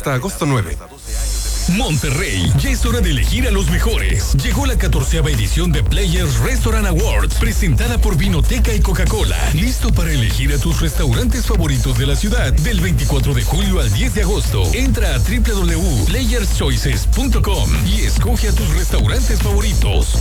hasta agosto 9. Monterrey, ya es hora de elegir a los mejores. Llegó la 14ª edición de Players Restaurant Awards, presentada por Vinoteca y Coca-Cola. Listo para elegir a tus restaurantes favoritos de la ciudad del 24 de julio al 10 de agosto. Entra a www.playerschoices.com y escoge a tus restaurantes favoritos.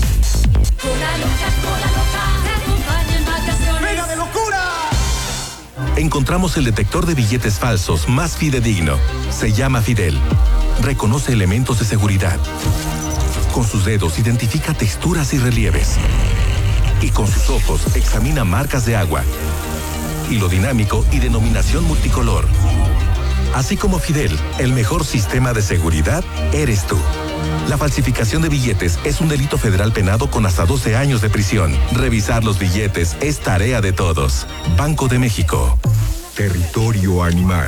¡Venga de locura! Encontramos el detector de billetes falsos más fidedigno. Se llama Fidel. Reconoce elementos de seguridad. Con sus dedos identifica texturas y relieves. Y con sus ojos examina marcas de agua, hilo dinámico y denominación multicolor. Así como Fidel, el mejor sistema de seguridad eres tú. La falsificación de billetes es un delito federal penado con hasta 12 años de prisión. Revisar los billetes es tarea de todos. Banco de México. Territorio animal.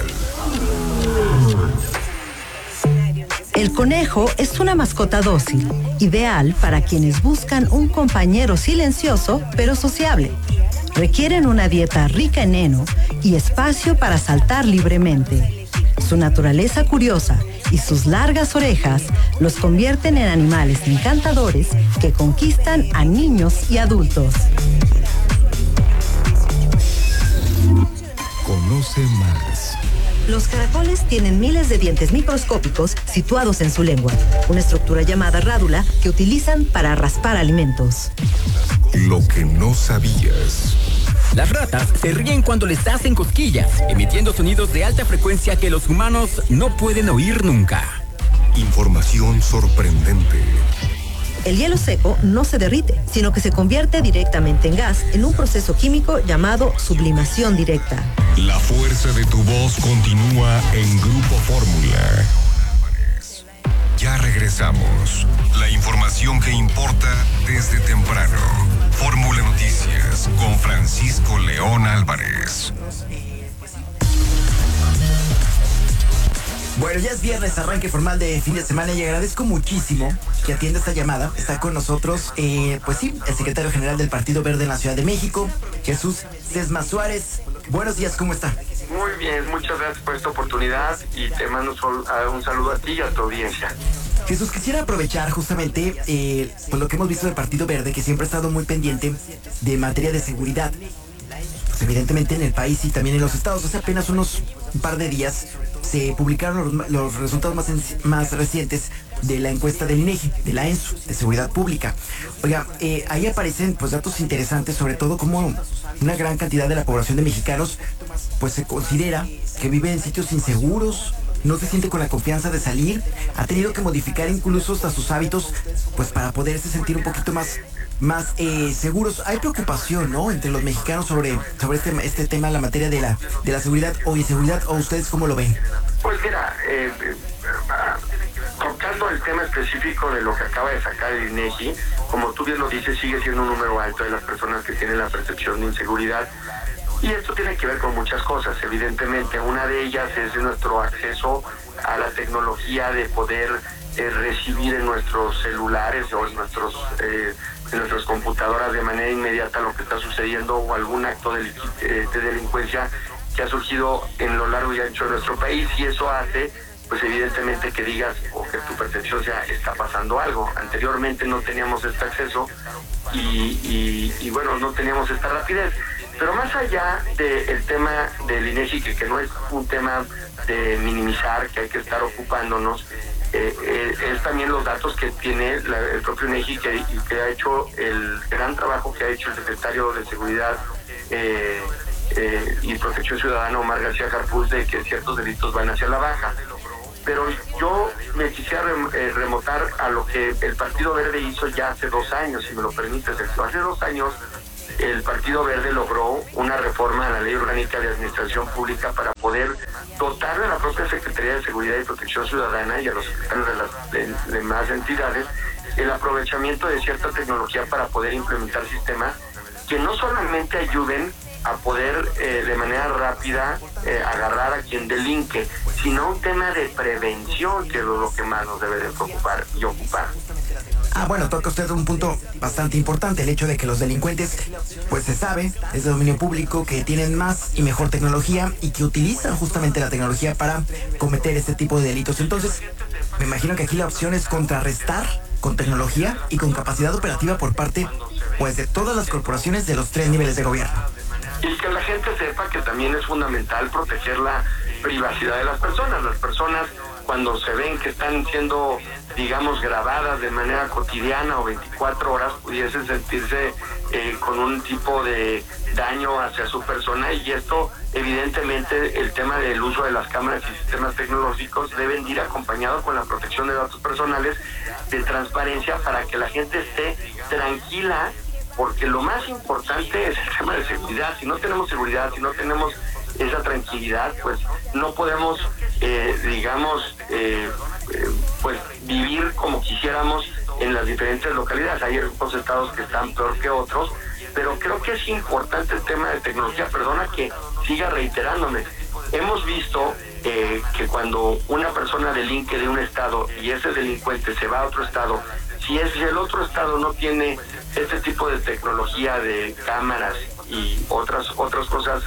El conejo es una mascota dócil, ideal para quienes buscan un compañero silencioso pero sociable. Requieren una dieta rica en heno y espacio para saltar libremente. Su naturaleza curiosa y sus largas orejas los convierten en animales encantadores que conquistan a niños y adultos. Conoce más. Los caracoles tienen miles de dientes microscópicos situados en su lengua, una estructura llamada rádula que utilizan para raspar alimentos. Lo que no sabías. Las ratas se ríen cuando les hacen cosquillas, emitiendo sonidos de alta frecuencia que los humanos no pueden oír nunca. Información sorprendente. El hielo seco no se derrite, sino que se convierte directamente en gas en un proceso químico llamado sublimación directa. La fuerza de tu voz continúa en Grupo Fórmula. Ya regresamos. La información que importa desde temprano. Fórmula Noticias con Francisco León Álvarez. Bueno, ya es viernes, arranque formal de fin de semana y agradezco muchísimo que atienda esta llamada. Está con nosotros, pues sí, el secretario general del Partido Verde en la Ciudad de México, Jesús Sesma Suárez. Buenos días, ¿cómo está? Muy bien, muchas gracias por esta oportunidad y te mando un saludo a ti y a tu audiencia. Jesús, quisiera aprovechar justamente pues lo que hemos visto del Partido Verde, que siempre ha estado muy pendiente de materia de seguridad. Pues evidentemente en el país y también en los estados. Hace apenas un par de días se publicaron los resultados más recientes de la encuesta del INEGI, de la ENSU, de Seguridad Pública. Oiga, ahí aparecen pues datos interesantes, sobre todo como una gran cantidad de la población de mexicanos pues se considera que vive en sitios inseguros, no se siente con la confianza de salir, ha tenido que modificar incluso hasta sus hábitos pues para poderse sentir un poquito más seguros. Hay preocupación, ¿no?, entre los mexicanos sobre este tema, la materia de la seguridad o inseguridad, ¿o ustedes cómo lo ven? Pues mira, tocando el tema específico de lo que acaba de sacar el INEGI, como tú bien lo dices, sigue siendo un número alto de las personas que tienen la percepción de inseguridad. Y esto tiene que ver con muchas cosas, evidentemente. Una de ellas es nuestro acceso a la tecnología de poder recibir en nuestros celulares o en nuestras computadoras de manera inmediata lo que está sucediendo o algún acto de delincuencia que ha surgido en lo largo y ancho de nuestro país, y eso hace pues evidentemente que digas o que tu percepción sea está pasando algo. Anteriormente no teníamos este acceso y bueno, no teníamos esta rapidez. Pero más allá del tema del INEGI, que no es un tema de minimizar, que hay que estar ocupándonos, es también los datos que tiene el propio INEGI, que ha hecho el gran trabajo que ha hecho el secretario de Seguridad y Protección Ciudadana, Omar García Harfuch, de que ciertos delitos van hacia la baja. Pero yo me quisiera remontar a lo que el Partido Verde hizo ya hace 2 años, si me lo permites. Hace 2 años el Partido Verde logró una reforma a la Ley Orgánica de Administración Pública para poder dotar de la propia Secretaría de Seguridad y Protección Ciudadana y a los secretarios de las demás entidades el aprovechamiento de cierta tecnología para poder implementar sistemas que no solamente ayuden a poder de manera rápida agarrar a quien delinque, sino un tema de prevención, que es lo que más nos debe de preocupar y ocupar. Bueno, toca usted un punto bastante importante, el hecho de que los delincuentes, pues se sabe, es de dominio público, que tienen más y mejor tecnología y que utilizan justamente la tecnología para cometer este tipo de delitos. Entonces, me imagino que aquí la opción es contrarrestar con tecnología y con capacidad operativa por parte, pues, de todas las corporaciones de los 3 niveles de gobierno. Y que la gente sepa que también es fundamental proteger la privacidad de las personas. Las personas, cuando se ven que están siendo, digamos, grabadas de manera cotidiana o 24 horas, pudiesen sentirse con un tipo de daño hacia su persona, y esto, evidentemente, el tema del uso de las cámaras y sistemas tecnológicos deben ir acompañado con la protección de datos personales, de transparencia, para que la gente esté tranquila, porque lo más importante es el tema de seguridad. Si no tenemos seguridad, si no tenemos esa tranquilidad, pues no podemos, pues vivir como quisiéramos en las diferentes localidades. Hay algunos estados que están peor que otros, pero creo que es importante el tema de tecnología. Perdona que siga reiterándome. Hemos visto que cuando una persona delinque de un estado y ese delincuente se va a otro estado, si el otro estado no tiene este tipo de tecnología de cámaras y otras cosas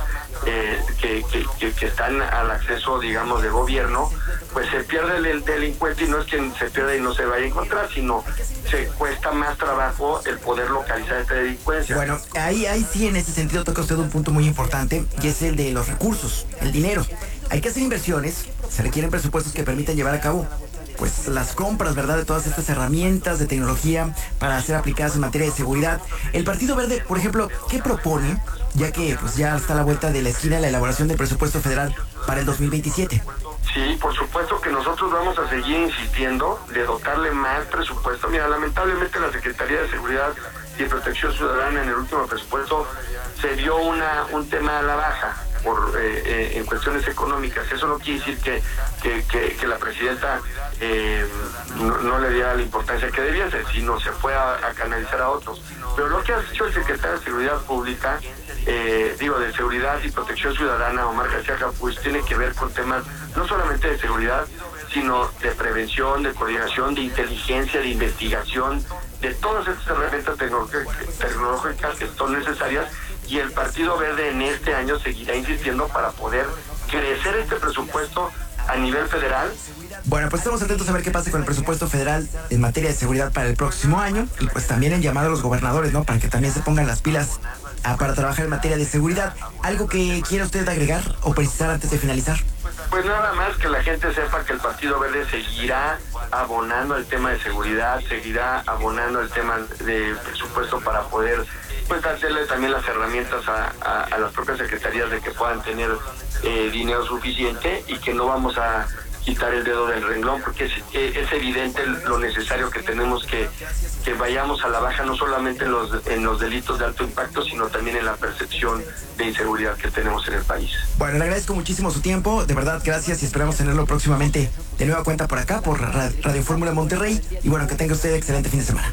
que están al acceso, digamos, de gobierno, pues se pierde el delincuente, y no es que se pierda y no se vaya a encontrar, sino se cuesta más trabajo el poder localizar esta delincuencia. Bueno, ahí sí, en ese sentido toca usted un punto muy importante, y es el de los recursos, el dinero. Hay que hacer inversiones, se requieren presupuestos que permitan llevar a cabo, pues, las compras, ¿verdad?, de todas estas herramientas de tecnología para ser aplicadas en materia de seguridad. El Partido Verde, por ejemplo, ¿qué propone? Ya que pues ya está a la vuelta de la esquina la elaboración del presupuesto federal para el 2027. Sí, por supuesto que nosotros vamos a seguir insistiendo de dotarle más presupuesto. Mira, lamentablemente la Secretaría de Seguridad y Protección Ciudadana en el último presupuesto se dio un tema a la baja en cuestiones económicas. Eso no quiere decir que la presidenta no le diera la importancia que debía ser, sino se fue a canalizar a otros. Pero lo que ha hecho el secretario de Seguridad Pública, de Seguridad y Protección Ciudadana, Omar García Capuch, tiene que ver con temas no solamente de seguridad, sino de prevención, de coordinación, de inteligencia, de investigación, de todas estas herramientas tecnológicas que son necesarias, y el Partido Verde en este año seguirá insistiendo para poder crecer este presupuesto a nivel federal. Bueno, pues estamos atentos a ver qué pasa con el presupuesto federal en materia de seguridad para el próximo año, y pues también en llamar a los gobernadores, ¿no?, para que también se pongan las pilas para trabajar en materia de seguridad. ¿Algo que quiera usted agregar o precisar antes de finalizar? Pues nada más que la gente sepa que el Partido Verde seguirá abonando el tema de seguridad, seguirá abonando el tema de presupuesto para poder, pues, darle también las herramientas a las propias secretarías de que puedan tener dinero suficiente, y que no vamos a quitar el dedo del renglón, porque es evidente lo necesario que tenemos que vayamos a la baja, no solamente en los delitos de alto impacto, sino también en la percepción de inseguridad que tenemos en el país. Bueno, le agradezco muchísimo su tiempo, de verdad, gracias, y esperamos tenerlo próximamente de nueva cuenta por acá, por Radio Fórmula Monterrey, y bueno, que tenga usted excelente fin de semana.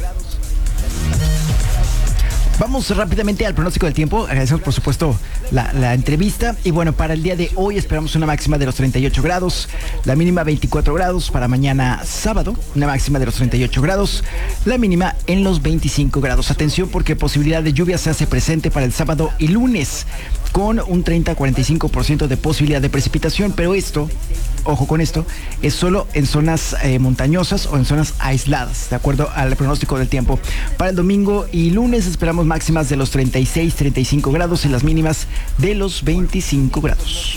Vamos rápidamente al pronóstico del tiempo. Agradecemos, por supuesto, la entrevista. Y bueno, para el día de hoy esperamos una máxima de los 38 grados, la mínima 24 grados. Para mañana sábado, una máxima de los 38 grados, la mínima en los 25 grados. Atención, porque posibilidad de lluvia se hace presente para el sábado y lunes, con un 30-45% de posibilidad de precipitación, pero esto, ojo con esto, es solo en zonas montañosas o en zonas aisladas, de acuerdo al pronóstico del tiempo. Para el domingo y lunes esperamos máximas de los 36-35 grados y las mínimas de los 25 grados.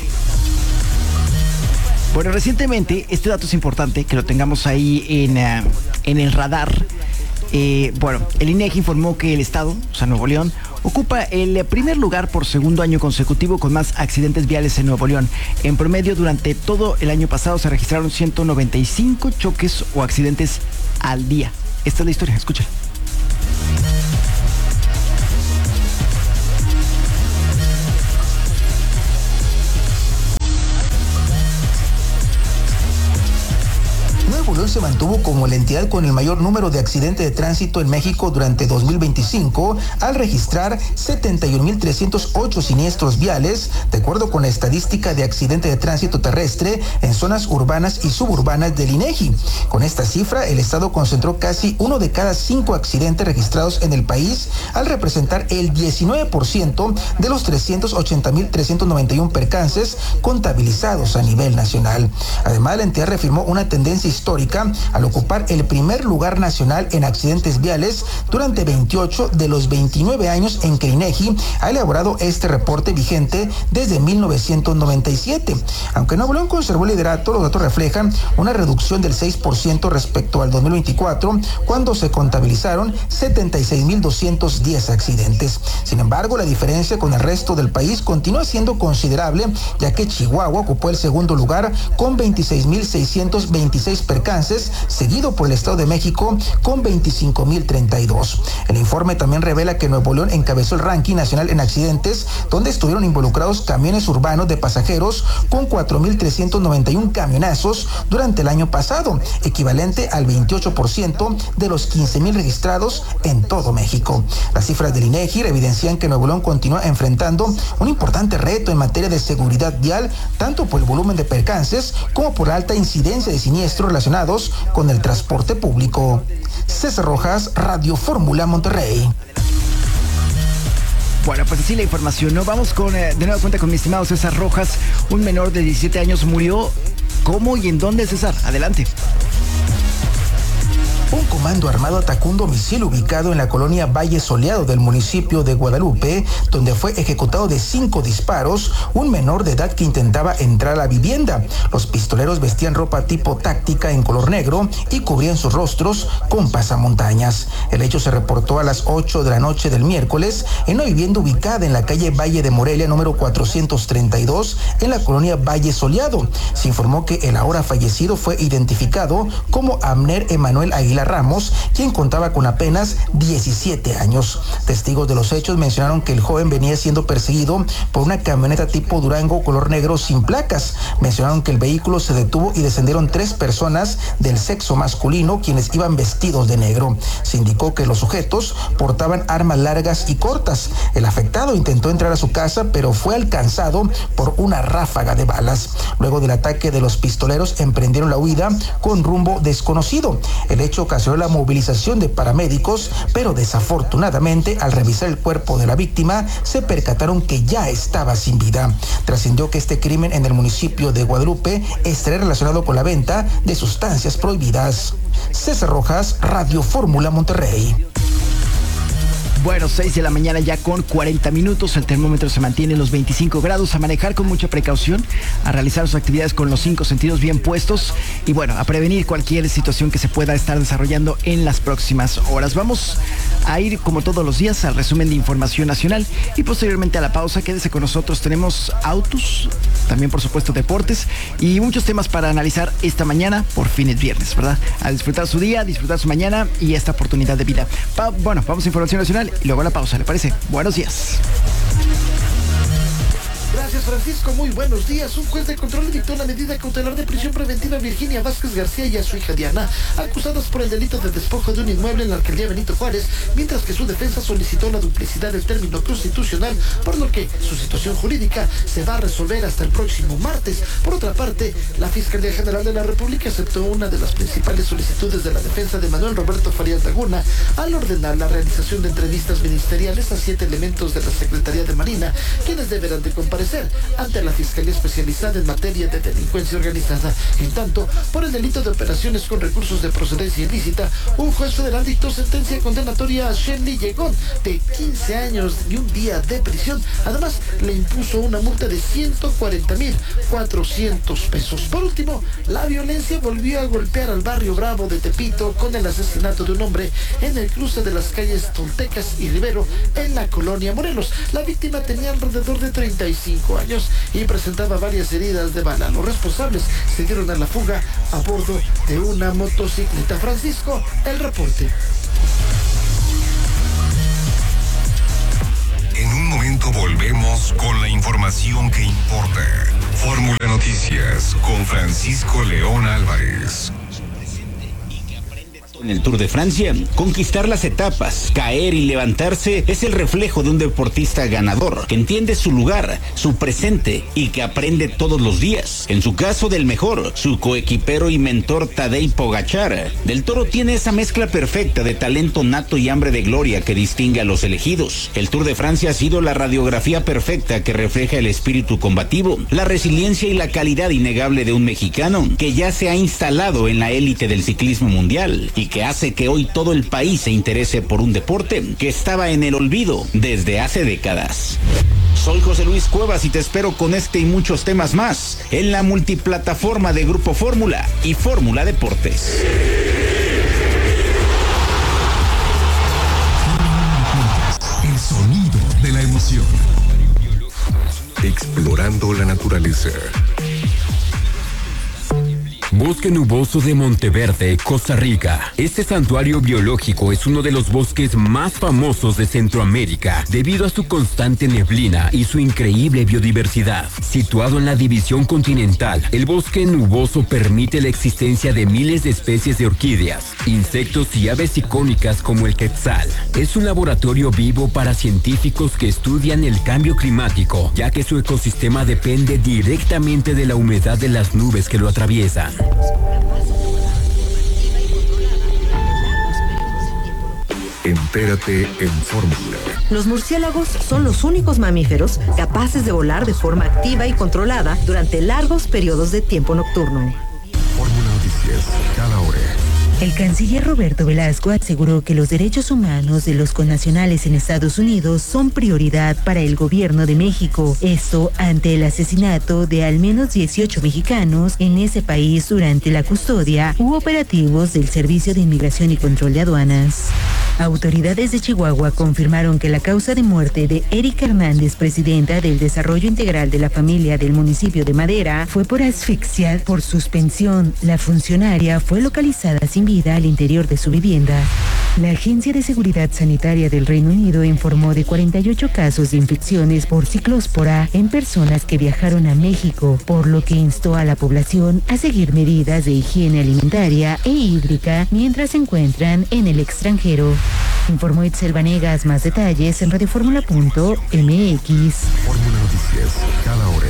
Bueno, recientemente, este dato es importante que lo tengamos ahí en el radar. Bueno, el INEGI informó que el estado, o sea, Nuevo León, ocupa el primer lugar por segundo año consecutivo con más accidentes viales en Nuevo León. En promedio, durante todo el año pasado se registraron 195 choques o accidentes al día. Esta es la historia, escúchala. Nuevo León León se mantuvo como la entidad con el mayor número de accidentes de tránsito en México durante 2025, al registrar 71,308 siniestros viales, de acuerdo con la estadística de accidentes de tránsito terrestre en zonas urbanas y suburbanas del INEGI. Con esta cifra, el estado concentró casi 1 de cada 5 accidentes registrados en el país, al representar el 19% de los 380,391 percances contabilizados a nivel nacional. Además, la entidad reafirmó una tendencia histórica al ocupar el primer lugar nacional en accidentes viales durante 28 de los 29 años en que INEGI ha elaborado este reporte vigente desde 1997. Aunque Nuevo León conservó el liderato, los datos reflejan una reducción del 6% respecto al 2024, cuando se contabilizaron 76,210 accidentes. Sin embargo, la diferencia con el resto del país continúa siendo considerable, ya que Chihuahua ocupó el segundo lugar con 26,626 percances, seguido por el Estado de México con 25,032. El informe también revela que Nuevo León encabezó el ranking nacional en accidentes, donde estuvieron involucrados camiones urbanos de pasajeros con 4,391 camionazos durante el año pasado, equivalente al 28% de los 15,000 registrados en todo México. Las cifras del INEGI evidencian que Nuevo León continúa enfrentando un importante reto en materia de seguridad vial, tanto por el volumen de percances como por la alta incidencia de siniestros relacionados con el transporte público. César Rojas, Radio Fórmula, Monterrey. Bueno, pues así la información, ¿no? Vamos con, de nueva cuenta con mi estimado César Rojas. Un menor de 17 años murió. ¿Cómo y en dónde, César? Adelante. Un comando armado atacó un domicilio ubicado en la colonia Valle Soleado del municipio de Guadalupe, donde fue ejecutado de 5 disparos un menor de edad que intentaba entrar a la vivienda. Los pistoleros vestían ropa tipo táctica en color negro y cubrían sus rostros con pasamontañas. El hecho se reportó a las 8 de la noche del miércoles en una vivienda ubicada en la calle Valle de Morelia, número 432, en la colonia Valle Soleado. Se informó que el ahora fallecido fue identificado como Abner Emanuel Aguilar Ramos, quien contaba con apenas 17 años. Testigos de los hechos mencionaron que el joven venía siendo perseguido por una camioneta tipo Durango color negro sin placas. Mencionaron que el vehículo se detuvo y descendieron 3 personas del sexo masculino, quienes iban vestidos de negro. Se indicó que los sujetos portaban armas largas y cortas. El afectado intentó entrar a su casa, pero fue alcanzado por una ráfaga de balas. Luego del ataque de los pistoleros, emprendieron la huida con rumbo desconocido. El hecho ocasionó la movilización de paramédicos, pero desafortunadamente, al revisar el cuerpo de la víctima, se percataron que ya estaba sin vida. Trascendió que este crimen en el municipio de Guadalupe estaría relacionado con la venta de sustancias prohibidas. César Rojas, Radio Fórmula, Monterrey. Bueno, 6 de la mañana ya con 40 minutos, el termómetro se mantiene en los 25 grados, a manejar con mucha precaución, a realizar sus actividades con los 5 sentidos bien puestos y bueno, a prevenir cualquier situación que se pueda estar desarrollando en las próximas horas. Vamos a ir como todos los días al resumen de información nacional y posteriormente a la pausa. Quédese con nosotros, tenemos autos, también por supuesto deportes y muchos temas para analizar esta mañana, por fin es viernes, ¿verdad? A disfrutar su día, disfrutar su mañana y esta oportunidad de vida. Bueno, vamos a información nacional y luego a la pausa, ¿le parece? Buenos días. Gracias, Francisco. Muy buenos días. Un juez de control dictó la medida cautelar de prisión preventiva a Virginia Vázquez García y a su hija Diana, acusadas por el delito de despojo de un inmueble en la alcaldía Benito Juárez, mientras que su defensa solicitó la duplicidad del término constitucional, por lo que su situación jurídica se va a resolver hasta el próximo martes. Por otra parte, la Fiscalía General de la República aceptó una de las principales solicitudes de la defensa de Manuel Roberto Farías Laguna al ordenar la realización de entrevistas ministeriales a 7 elementos de la Secretaría de Marina, quienes deberán de comparecer ante la Fiscalía Especializada en Materia de Delincuencia Organizada. En tanto, por el delito de operaciones con recursos de procedencia ilícita, un juez federal dictó sentencia condenatoria a Shenli Yegón de 15 años y un día de prisión. Además, le impuso una multa de 140,400 pesos. Por último, la violencia volvió a golpear al barrio Bravo de Tepito con el asesinato de un hombre en el cruce de las calles Toltecas y Rivero en la colonia Morelos. La víctima tenía alrededor de 35 años y presentaba varias heridas de bala. Los responsables se dieron a la fuga a bordo de una motocicleta. Francisco, el reporte. En un momento volvemos con la información que importa. Fórmula Noticias con Francisco León Álvarez. En el Tour de Francia, conquistar las etapas, caer y levantarse es el reflejo de un deportista ganador, que entiende su lugar, su presente y que aprende todos los días. En su caso del mejor, su coequipero y mentor Tadej Pogačar. Del Toro tiene esa mezcla perfecta de talento nato y hambre de gloria que distingue a los elegidos. El Tour de Francia ha sido la radiografía perfecta que refleja el espíritu combativo, la resiliencia y la calidad innegable de un mexicano que ya se ha instalado en la élite del ciclismo mundial y que hace que hoy todo el país se interese por un deporte que estaba en el olvido desde hace décadas. Soy José Luis Cuevas y te espero con este y muchos temas más en la multiplataforma de Grupo Fórmula y Fórmula Deportes. El sonido de la emoción. Explorando la naturaleza. Bosque Nuboso de Monteverde, Costa Rica. Este santuario biológico es uno de los bosques más famosos de Centroamérica debido a su constante neblina y su increíble biodiversidad. Situado en la división continental, el bosque nuboso permite la existencia de miles de especies de orquídeas, insectos y aves icónicas como el quetzal. Es un laboratorio vivo para científicos que estudian el cambio climático, ya que su ecosistema depende directamente de la humedad de las nubes que lo atraviesan. Entérate en Fórmula. Los murciélagos son los únicos mamíferos capaces de volar de forma activa y controlada durante largos periodos de tiempo nocturno. Fórmula Noticias, cada hora. El canciller Roberto Velasco aseguró que los derechos humanos de los connacionales en Estados Unidos son prioridad para el gobierno de México. Esto ante el asesinato de al menos 18 mexicanos en ese país durante la custodia u operativos del Servicio de Inmigración y Control de Aduanas. Autoridades de Chihuahua confirmaron que la causa de muerte de Erika Hernández, presidenta del Desarrollo Integral de la Familia del municipio de Madera, fue por asfixia por suspensión. La funcionaria fue localizada sin vida al interior de su vivienda. La Agencia de Seguridad Sanitaria del Reino Unido informó de 48 casos de infecciones por ciclóspora en personas que viajaron a México, por lo que instó a la población a seguir medidas de higiene alimentaria e hídrica mientras se encuentran en el extranjero. Informó Itzel Vanegas. Más detalles en radioformula.mx. Fórmula Noticias, cada hora.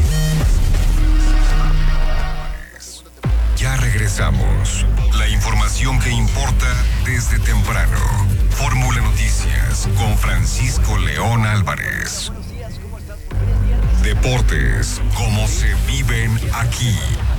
Ya regresamos. La información que importa desde temprano. Fórmula Noticias con Francisco León Álvarez. Deportes, como se viven aquí.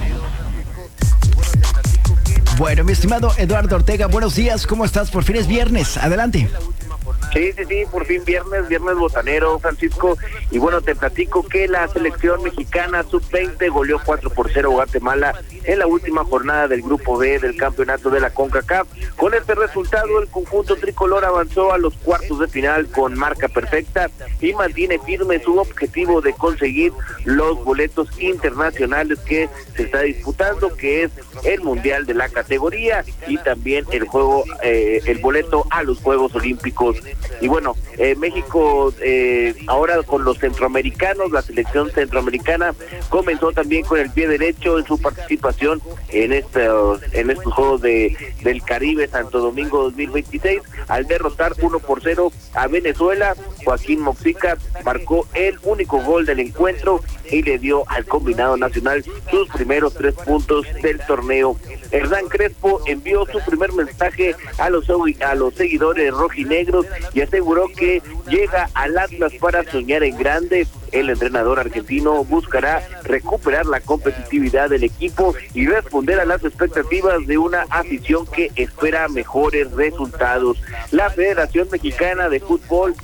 Bueno, mi estimado Eduardo Ortega, buenos días, ¿cómo estás? Por fin es viernes, adelante. Sí, por fin viernes botanero, Francisco. Y bueno, te platico que la selección mexicana sub-20 goleó 4-0 a Guatemala en la última jornada del Grupo B del campeonato de la CONCACAF. Con este resultado, el conjunto tricolor avanzó a los cuartos de final con marca perfecta y mantiene firme su objetivo de conseguir los boletos internacionales que se está disputando, que es el Mundial de la categoría y también el boleto a los Juegos Olímpicos. Y bueno, México ahora con los centroamericanos, la selección centroamericana comenzó también con el pie derecho en su participación en estos Juegos del Caribe Santo Domingo 2026 al derrotar 1-0 a Venezuela. Joaquín Moxica marcó el único gol del encuentro y le dio al combinado nacional sus primeros 3 puntos del torneo. Hernán Crespo envió su primer mensaje a los seguidores rojinegros y aseguró que llega al Atlas para soñar en grande. El entrenador argentino buscará recuperar la competitividad del equipo y responder a las expectativas de una afición que espera mejores resultados. La Federación Mexicana de Fútbol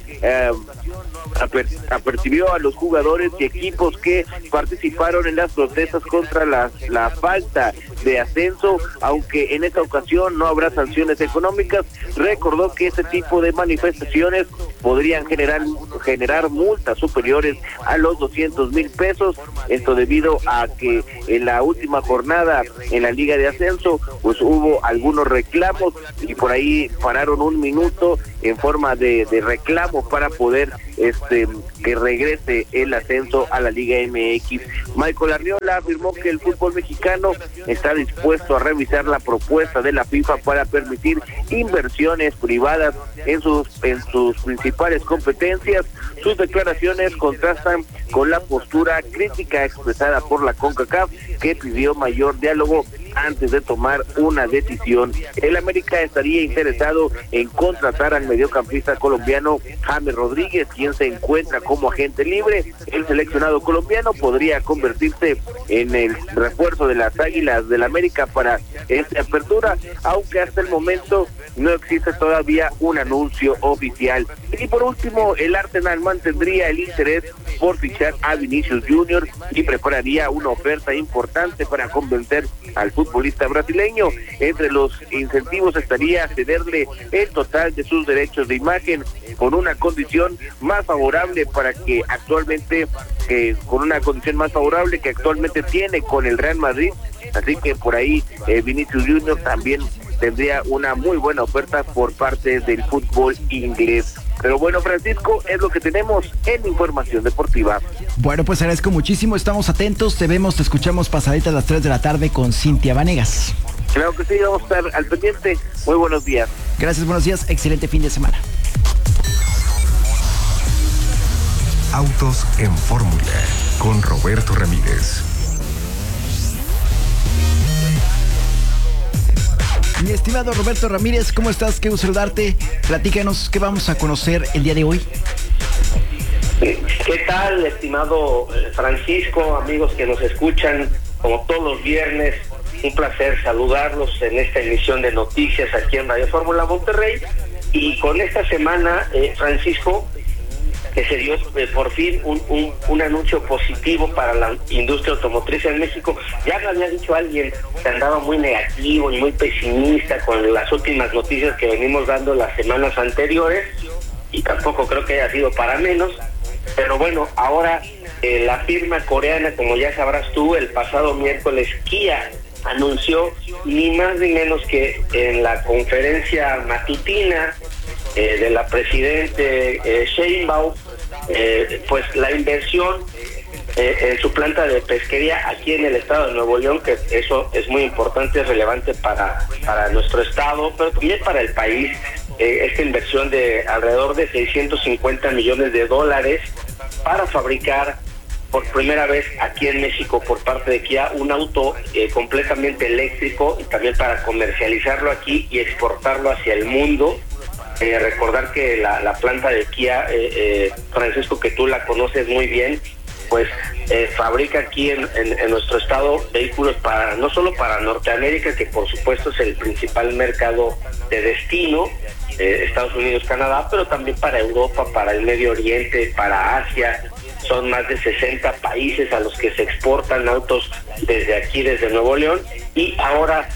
apercibió a los jugadores y equipos que participaron en las protestas contra la falta de ascenso, aunque en esta ocasión no habrá sanciones económicas. Recordó que este tipo de manifestaciones podrían generar generar multas superiores a los 200,000 pesos. Esto debido a que en la última jornada en la Liga de Ascenso pues hubo algunos reclamos y por ahí pararon un minuto en forma de reclamo para poder que regrese el ascenso a la Liga MX. Michael Arriola afirmó que el fútbol mexicano está dispuesto a revisar la propuesta de la FIFA para permitir inversiones privadas en sus principales competencias. Sus declaraciones contrastan con la postura crítica expresada por la CONCACAF, que pidió mayor diálogo antes de tomar una decisión. El América estaría interesado en contratar al mediocampista colombiano James Rodríguez, quien se encuentra como agente libre. El seleccionado colombiano podría convertirse en el refuerzo de las Águilas del América para esta apertura, aunque hasta el momento no existe todavía un anuncio oficial. Y por último, el Arsenal mantendría el interés por fichar a Vinicius Junior y prepararía una oferta importante para convencer al futbolista brasileño. Entre los incentivos estaría cederle el total de sus derechos de imagen con una condición más favorable que actualmente tiene con el Real Madrid. Así que por ahí Vinicius Junior también tendría una muy buena oferta por parte del fútbol inglés. Pero bueno, Francisco, es lo que tenemos en Información Deportiva. Bueno, pues agradezco muchísimo, estamos atentos, te escuchamos pasadita a las 3 de la tarde con Cintia Vanegas. Claro que sí, vamos a estar al pendiente. Muy buenos días. Gracias, buenos días, excelente fin de semana. Autos en Fórmula, con Roberto Ramírez. Mi estimado Roberto Ramírez, ¿cómo estás? Qué gusto saludarte. Platícanos, ¿qué vamos a conocer el día de hoy? ¿Qué tal, estimado Francisco, amigos que nos escuchan como todos los viernes? Un placer saludarlos en esta emisión de noticias aquí en Radio Fórmula Monterrey. Y con esta semana, Francisco, que se dio por fin un anuncio positivo para la industria automotriz en México. Ya me había dicho alguien que andaba muy negativo y muy pesimista con las últimas noticias que venimos dando las semanas anteriores, y tampoco creo que haya sido para menos. Pero bueno, ahora la firma coreana, como ya sabrás tú, el pasado miércoles Kia anunció ni más ni menos que en la conferencia matutina de la presidente Sheinbaum, pues la inversión en su planta de pesquería aquí en el estado de Nuevo León, que eso es muy importante, es relevante para nuestro estado, pero también para el país. Esta inversión de alrededor de $650 millones para fabricar por primera vez aquí en México por parte de Kia un auto completamente eléctrico, y también para comercializarlo aquí y exportarlo hacia el mundo. Recordar que la planta de Kia, Francisco, que tú la conoces muy bien, pues fabrica aquí en nuestro estado vehículos no solo para Norteamérica, que por supuesto es el principal mercado de destino, Estados Unidos, Canadá, pero también para Europa, para el Medio Oriente, para Asia. Son más de 60 países a los que se exportan autos desde aquí, desde Nuevo León. Y ahora,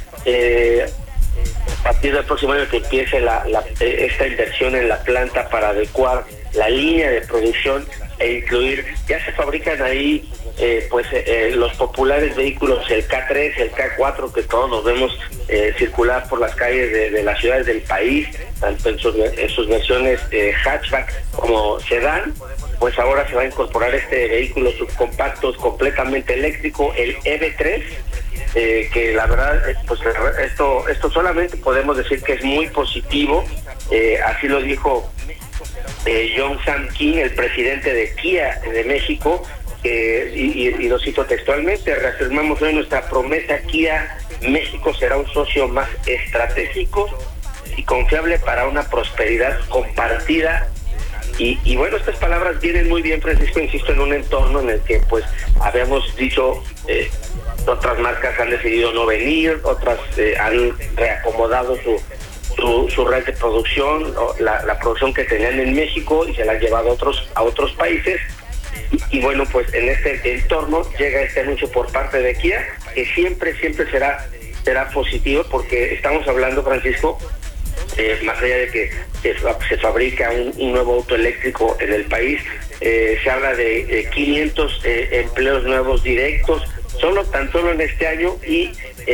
a partir del próximo año que empiece esta inversión en la planta para adecuar la línea de producción e incluir, ya se fabrican ahí los populares vehículos, el K3, el K4, que todos nos vemos circular por las calles de las ciudades del país, tanto en sus versiones hatchback como sedán. Pues ahora se va a incorporar este vehículo subcompacto completamente eléctrico, el EV3, que la verdad, pues esto solamente podemos decir que es muy positivo. Así lo dijo John Sam King, el presidente de Kia de México, y lo cito textualmente: reafirmamos hoy nuestra promesa, Kia México será un socio más estratégico y confiable para una prosperidad compartida. Y bueno, estas palabras vienen muy bien, Francisco, insisto, en un entorno en el que pues habíamos dicho otras marcas han decidido no venir, otras han reacomodado su red de producción, la producción que tenían en México, y se la han llevado a otros países. Y bueno, pues en este entorno llega este anuncio por parte de Kia, que siempre será positivo, porque estamos hablando, Francisco, más allá de que se fabrica un nuevo auto eléctrico en el país, se habla de 500 empleos nuevos directos, tan solo en este año, y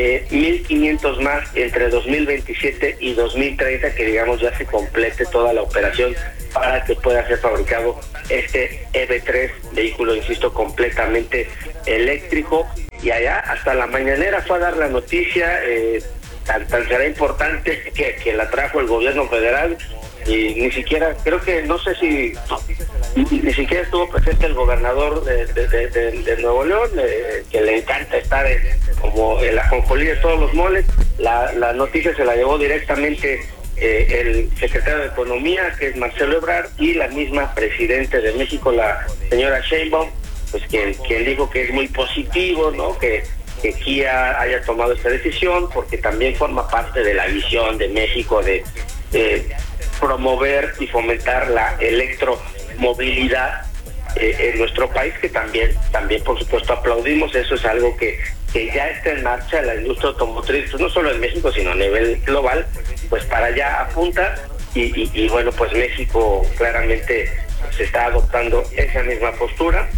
1.500 más entre 2027 y 2030, que digamos ya se complete toda la operación para que pueda ser fabricado este EV3, vehículo, insisto, completamente eléctrico. Y allá hasta la mañanera fue a dar la noticia, tan será importante que la trajo el gobierno federal, y ni siquiera, creo que, no sé si ni siquiera estuvo presente el gobernador de Nuevo León, que le encanta estar como el ajonjolí de todos los moles. La noticia se la llevó directamente el secretario de Economía, que es Marcelo Ebrard, y la misma presidenta de México, la señora Sheinbaum, pues quien dijo que es muy positivo, ¿no?, que Kia haya tomado esta decisión, porque también forma parte de la visión de México de promover y fomentar la electromovilidad en nuestro país, que también por supuesto aplaudimos. Eso es algo que ya está en marcha. La industria automotriz, pues no solo en México, sino a nivel global, pues para allá apunta, y bueno, pues México claramente se está adoptando esa misma postura.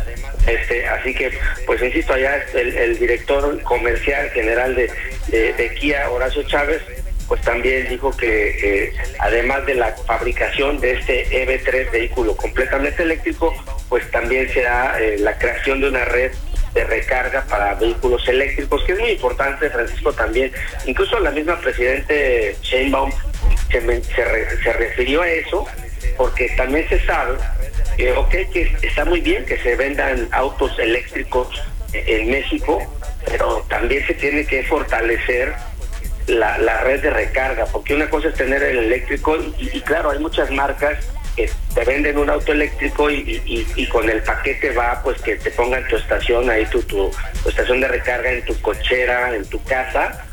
Así que, pues insisto, allá el director comercial general de Kia, Horacio Chávez, pues también dijo que además de la fabricación de este EV3, vehículo completamente eléctrico, pues también será la creación de una red de recarga para vehículos eléctricos, que es muy importante, Francisco, también. Incluso la misma presidente Sheinbaum se refirió a eso, porque también se sabe que está muy bien que se vendan autos eléctricos en México, pero también se tiene que fortalecer la red de recarga, porque una cosa es tener el eléctrico y claro, hay muchas marcas que te venden un auto eléctrico y con el paquete va, pues, que te pongan tu estación ahí, tu estación de recarga en tu cochera, en tu casa.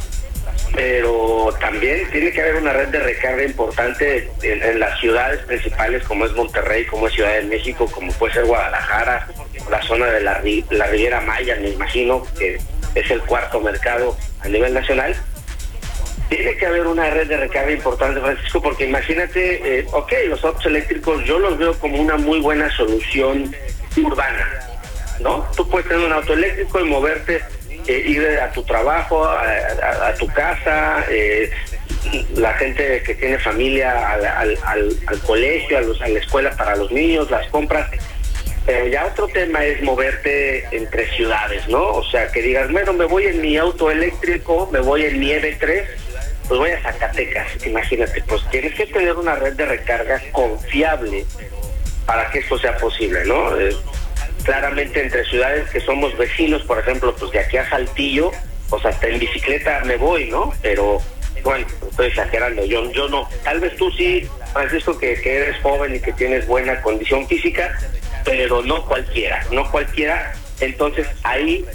Pero también tiene que haber una red de recarga importante en las ciudades principales, como es Monterrey, como es Ciudad de México, como puede ser Guadalajara, la zona de la Riviera Maya, me imagino que es el cuarto mercado a nivel nacional. Tiene que haber una red de recarga importante, Francisco, porque imagínate, los autos eléctricos yo los veo como una muy buena solución urbana, ¿no? Tú puedes tener un auto eléctrico y moverte, ir a tu trabajo, a tu casa, la gente que tiene familia al colegio, a la escuela para los niños, las compras. Pero ya otro tema es moverte entre ciudades, ¿no? O sea, que digas, bueno, me voy en mi auto eléctrico, me voy en mi EV3, pues voy a Zacatecas, imagínate, pues tienes que tener una red de recarga confiable para que esto sea posible, ¿no? Claramente entre ciudades que somos vecinos, por ejemplo, pues de aquí a Saltillo, pues hasta en bicicleta me voy, ¿no? Pero bueno, estoy exagerando, yo no. Tal vez tú sí, Francisco, que eres joven y que tienes buena condición física, pero no cualquiera. Entonces ahí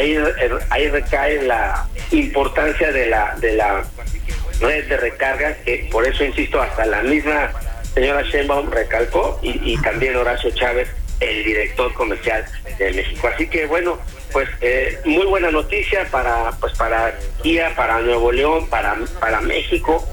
recae la importancia de la red de recarga, que por eso insisto, hasta la misma señora Sheinbaum recalcó, y también Horacio Chávez, el director comercial de México. Así que bueno, pues muy buena noticia para Kia, para Nuevo León, para México,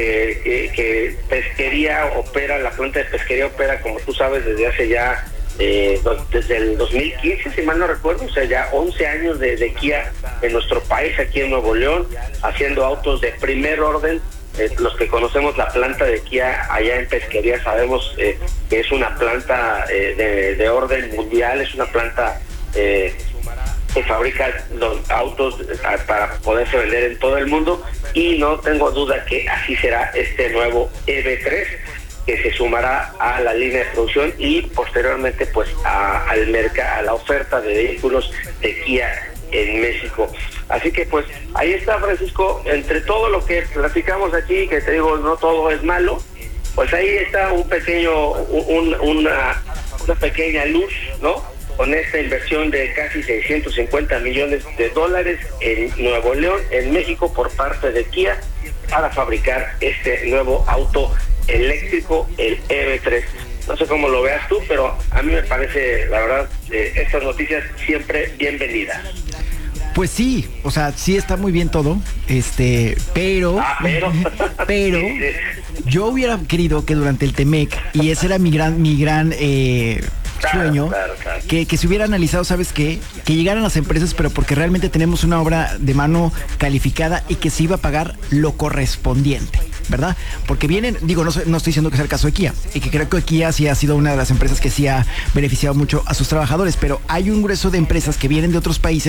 que pesquería opera, la planta de pesquería opera, como tú sabes, desde hace ya desde el 2015, si mal no recuerdo, o sea, ya 11 años de Kia en nuestro país, aquí en Nuevo León, haciendo autos de primer orden. Los que conocemos la planta de Kia allá en Pesquería sabemos que es una planta de orden mundial, es una planta que fabrica los autos para poderse vender en todo el mundo, y no tengo duda que así será este nuevo EV3, que se sumará a la línea de producción y posteriormente pues a la oferta de vehículos de Kia en México. Así que pues ahí está, Francisco, entre todo lo que platicamos aquí, que te digo, no todo es malo, pues ahí está una pequeña luz, ¿no? Con esta inversión de casi 650 millones de dólares en Nuevo León, en México, por parte de Kia, para fabricar este nuevo auto eléctrico, el EV3. No sé cómo lo veas tú, pero a mí me parece, la verdad, estas noticias siempre bienvenidas. Pues sí, o sea, sí está muy bien todo, pero yo hubiera querido que durante el TEMEC, y ese era mi gran sueño, claro. que se hubiera analizado, ¿sabes qué? Que llegaran las empresas, pero porque realmente tenemos una obra de mano calificada y que se iba a pagar lo correspondiente, ¿verdad? Porque vienen, digo, no estoy diciendo que sea el caso de Kia, y que creo que Kia sí ha sido una de las empresas que sí ha beneficiado mucho a sus trabajadores, pero hay un grueso de empresas que vienen de otros países